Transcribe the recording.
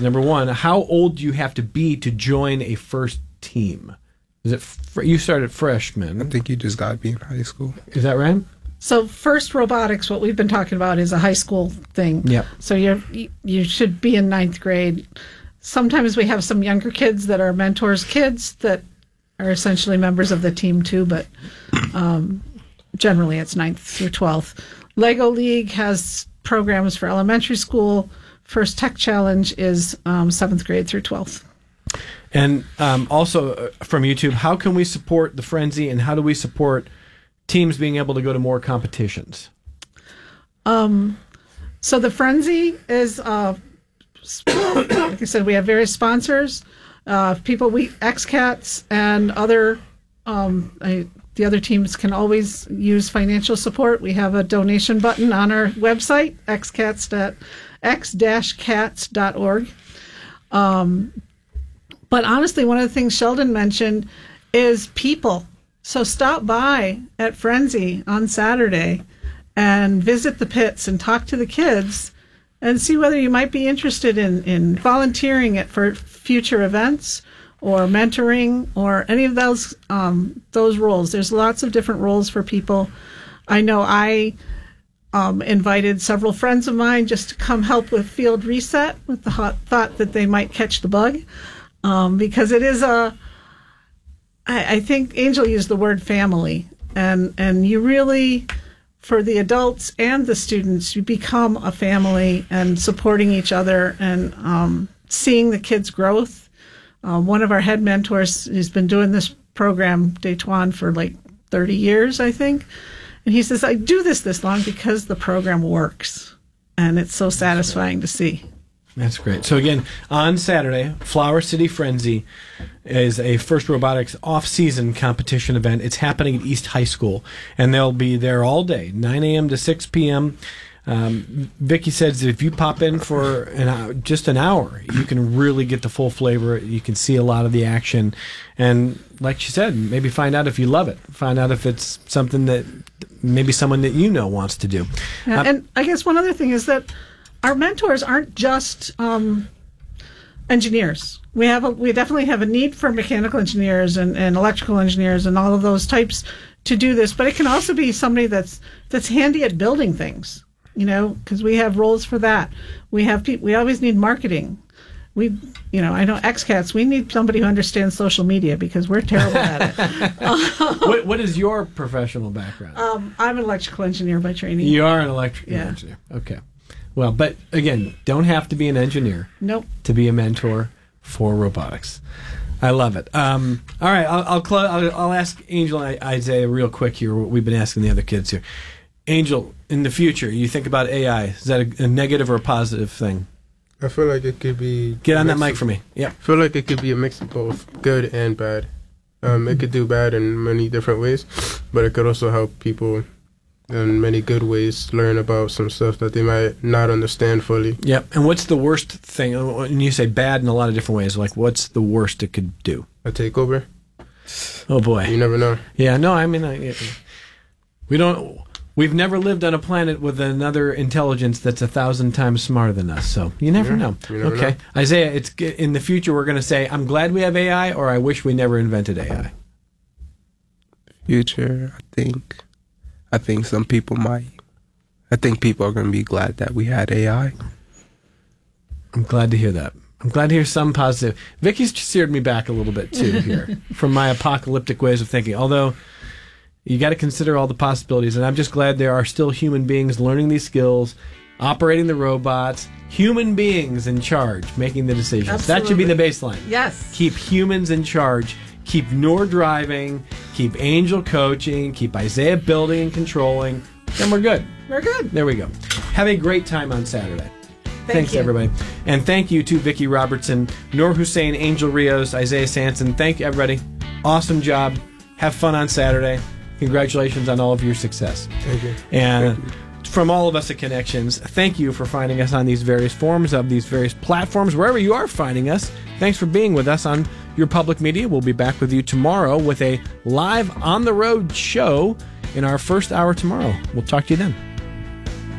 Number one, how old do you have to be to join a first team? Is it you started freshman? I think you just got to be in high school. Is that right? So FIRST Robotics, what we've been talking about, is a high school thing. Yep. So you should be in 9th grade. Sometimes we have some younger kids that are mentors' kids that are essentially members of the team too, but generally it's 9th through 12th. Lego League has programs for elementary school. First Tech Challenge is 7th grade through 12th. And also from YouTube, how can we support the Frenzy, and how do we support teams being able to go to more competitions? So the Frenzy is, like I said, we have various sponsors, XCats and other, the other teams can always use financial support. We have a donation button on our website, x-cats.org. But honestly, one of the things Sheldon mentioned is people. So stop by at Frenzy on Saturday and visit the pits and talk to the kids and see whether you might be interested in volunteering for future events or mentoring or any of those roles. There's lots of different roles for people. I know I invited several friends of mine just to come help with Field Reset with the thought that they might catch the bug. Because it is I think Angel used the word family, and you really, for the adults and the students, you become a family and supporting each other and seeing the kids' growth. One of our head mentors has been doing this program, Detuan, for like 30 years, I think. And he says, I do this long because the program works, and it's so satisfying to see. That's great. So again, on Saturday, Flower City Frenzy is a FIRST Robotics off-season competition event. It's happening at East High School, and they'll be there all day, 9 a.m. to 6 p.m. Vicki says that if you pop in for just an hour, you can really get the full flavor. You can see a lot of the action. And like she said, maybe find out if you love it. Find out if it's something that maybe someone that you know wants to do. And I guess one other thing is that our mentors aren't just engineers. We definitely have a need for mechanical engineers and electrical engineers and all of those types to do this. But it can also be somebody that's handy at building things, because we have roles for that. We always need marketing. I know XCats, we need somebody who understands social media because we're terrible at it. What is your professional background? I'm an electrical engineer by training. You are an electrical engineer. Okay. Well, but again, don't have to be an engineer to be a mentor for robotics. I love it. All right, I'll ask Angel and Isaiah real quick here what we've been asking the other kids here. Angel, in the future, you think about AI. Is that a negative or a positive thing? I feel like it could be... Get on that mic for me. Yeah. I feel like it could be a mix of both good and bad. It could do bad in many different ways, but it could also help people in many good ways learn about some stuff that they might not understand fully. Yep. And what's the worst thing? When you say bad in a lot of different ways, like what's the worst it could do? A takeover. Oh boy. You never know. Yeah. No. I mean, we've never lived on a planet with another intelligence that's 1,000 times smarter than us. So you never know. You never know. Isaiah, it's in the future. We're going to say, "I'm glad we have AI," or "I wish we never invented AI." Future, I think some people might. I think people are going to be glad that we had AI. I'm glad to hear that. I'm glad to hear some positive. Vicky's steered me back a little bit, too, here, from my apocalyptic ways of thinking. Although, you got to consider all the possibilities, and I'm just glad there are still human beings learning these skills, operating the robots, human beings in charge, making the decisions. Absolutely. That should be the baseline. Yes. Keep humans in charge. Keep Noor driving, keep Angel coaching, keep Isaiah building and controlling, then we're good. We're good. There we go. Have a great time on Saturday. Thanks, you. everybody. And thank you to Vicki Robertson, Noor Hussein, Angel Rios, Isaiah Sanson. Thank you, everybody. Awesome job. Have fun on Saturday. Congratulations on all of your success. Thank you. And Thank you. From all of us at Connections, thank you for finding us on these various forums of these various platforms, wherever you are finding us. Thanks for being with us on your public media. We'll be back with you tomorrow with a live on-the-road show in our first hour tomorrow. We'll talk to you then.